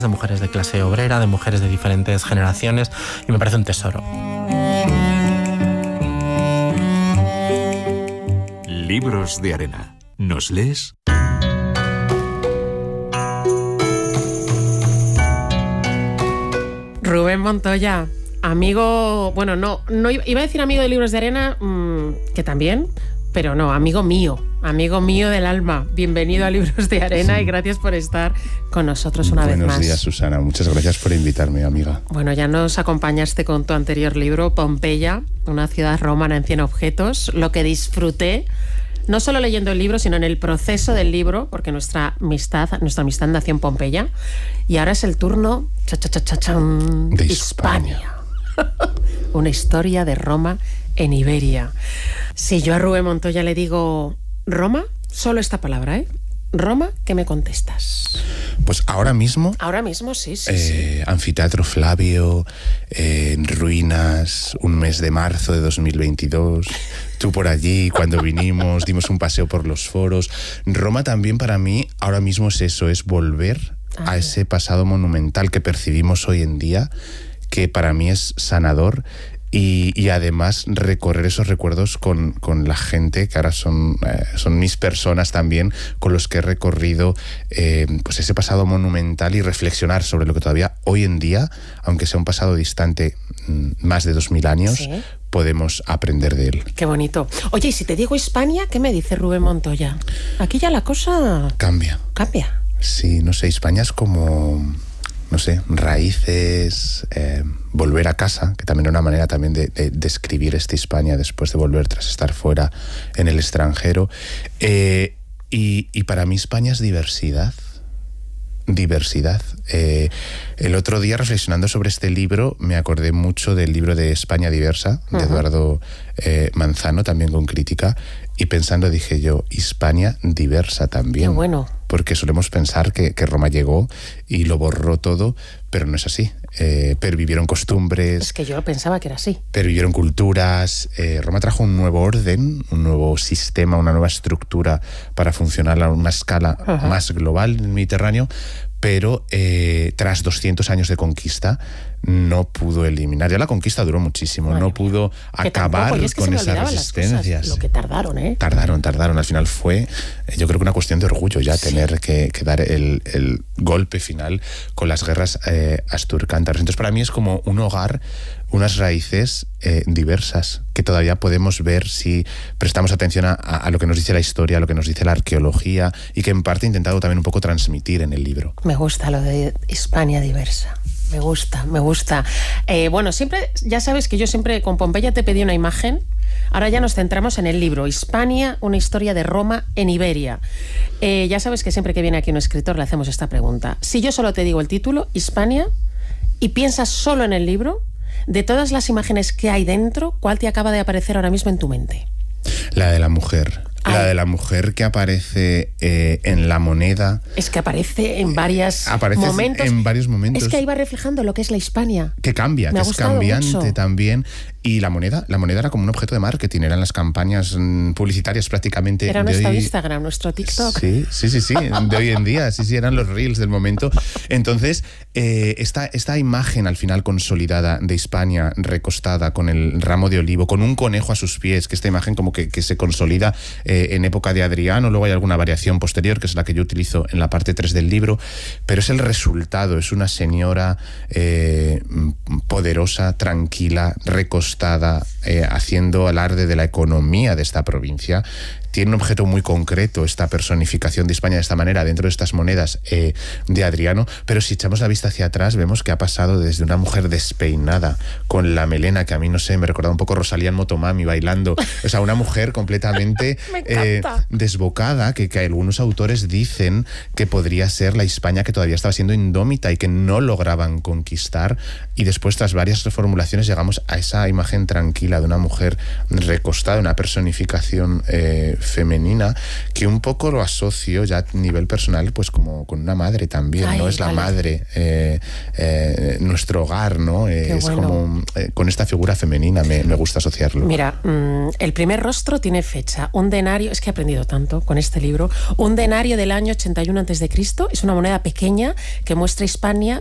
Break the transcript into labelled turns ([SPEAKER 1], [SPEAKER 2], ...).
[SPEAKER 1] de mujeres de clase obrera, de mujeres de diferentes generaciones, y me parece un tesoro.
[SPEAKER 2] Libros de arena. ¿Nos lees?
[SPEAKER 3] Rubén Montoya, amigo, bueno, no iba a decir amigo de Libros de Arena, que también, pero no, amigo mío del alma. Bienvenido a Libros de Arena y gracias por estar con nosotros una vez más.
[SPEAKER 4] Buenos días, Susana. Muchas gracias por invitarme, amiga.
[SPEAKER 3] Bueno, ya nos acompañaste con tu anterior libro, Pompeya, una ciudad romana en 100 objetos, lo que disfruté, no solo leyendo el libro, sino en el proceso del libro, porque nuestra amistad nació en Pompeya, y ahora es el turno
[SPEAKER 4] de Hispania.
[SPEAKER 3] Una historia de Roma en Iberia. Si yo a Rubén Montoya le digo Roma, solo esta palabra, ¿eh? Roma, ¿qué me contestas?
[SPEAKER 4] Pues ahora mismo...
[SPEAKER 3] Ahora mismo, sí.
[SPEAKER 4] Anfiteatro Flavio, en ruinas, un mes de marzo de 2022... Tú por allí, cuando vinimos, dimos un paseo por los foros. Roma también para mí ahora mismo es eso, es volver a ese pasado monumental que percibimos hoy en día, que para mí es sanador, y además recorrer esos recuerdos con la gente que ahora son mis personas también, con los que he recorrido pues ese pasado monumental, y reflexionar sobre lo que todavía hoy en día, aunque sea un pasado distante más de 2000 años, ¿sí?, podemos aprender de él.
[SPEAKER 3] Qué bonito. Oye, y si te digo Hispania, ¿qué me dice Rubén Montoya? Aquí ya la cosa...
[SPEAKER 4] Cambia. Sí, no sé, España es como... no sé, raíces, volver a casa, que también era una manera también de describir esta Hispania después de volver tras estar fuera en el extranjero. Y para mí España es diversidad. El otro día, reflexionando sobre este libro, me acordé mucho del libro de España Diversa, de Eduardo Manzano, también con crítica, y pensando dije yo, Hispania diversa también.
[SPEAKER 3] Qué bueno.
[SPEAKER 4] Porque solemos pensar que Roma llegó y lo borró todo, pero no es así. Pervivieron costumbres.
[SPEAKER 3] Es que yo pensaba que era así.
[SPEAKER 4] Pervivieron culturas. Roma trajo un nuevo orden, un nuevo sistema, una nueva estructura para funcionar a una escala más global en el Mediterráneo, pero tras 200 años de conquista no pudo eliminar. Ya la conquista duró muchísimo, no pudo acabar con esas resistencias.
[SPEAKER 3] Lo que tardaron, ¿eh?
[SPEAKER 4] Tardaron. Al final fue, yo creo que una cuestión de orgullo ya, tener que dar el golpe final con las guerras asturcántaras. Entonces para mí es como un hogar, unas raíces diversas que todavía podemos ver si prestamos atención a lo que nos dice la historia, a lo que nos dice la arqueología, y que en parte he intentado también un poco transmitir en el libro.
[SPEAKER 3] Me gusta lo de Hispania diversa. Me gusta. Bueno, siempre, ya sabes que yo siempre con Pompeya te pedí una imagen. Ahora ya nos centramos en el libro Hispania, una historia de Roma en Iberia. Ya sabes que siempre que viene aquí un escritor le hacemos esta pregunta. Si yo solo te digo el título, Hispania, y piensas solo en el libro, de todas las imágenes que hay dentro, ¿cuál te acaba de aparecer ahora mismo en tu mente?
[SPEAKER 4] La de la mujer. La de la mujer que aparece en la moneda.
[SPEAKER 3] Es que aparece en varios momentos.
[SPEAKER 4] En varios momentos.
[SPEAKER 3] Es que ahí va reflejando lo que es la Hispania.
[SPEAKER 4] Que cambia, que es cambiante mucho. También. Y la moneda era como un objeto de marketing, eran las campañas publicitarias prácticamente.
[SPEAKER 3] Era nuestro Instagram, nuestro TikTok.
[SPEAKER 4] Sí, de hoy en día, sí, eran los reels del momento. Entonces, esta imagen al final consolidada de Hispania recostada con el ramo de olivo, con un conejo a sus pies, que esta imagen como que se consolida en época de Adriano, luego hay alguna variación posterior, que es la que yo utilizo en la parte 3 del libro, pero es el resultado, es una señora poderosa, tranquila, recostada, haciendo alarde de la economía de esta provincia. Tiene un objeto muy concreto esta personificación de España de esta manera dentro de estas monedas de Adriano, pero si echamos la vista hacia atrás vemos que ha pasado desde una mujer despeinada con la melena, que a mí no sé, me recordaba un poco Rosalía en Motomami bailando, o sea, una mujer completamente desbocada, que algunos autores dicen que podría ser la España que todavía estaba siendo indómita y que no lograban conquistar, y después tras varias reformulaciones llegamos a esa imagen tranquila de una mujer recostada, una personificación femenina, que un poco lo asocio ya a nivel personal, pues como con una madre también, ¿no? Es la madre, nuestro hogar, ¿no? Es
[SPEAKER 3] bueno.
[SPEAKER 4] como con esta figura femenina me gusta asociarlo.
[SPEAKER 3] Mira, el primer rostro tiene fecha, un denario, es que he aprendido tanto con este libro, un denario del año 81 a.C., es una moneda pequeña que muestra Hispania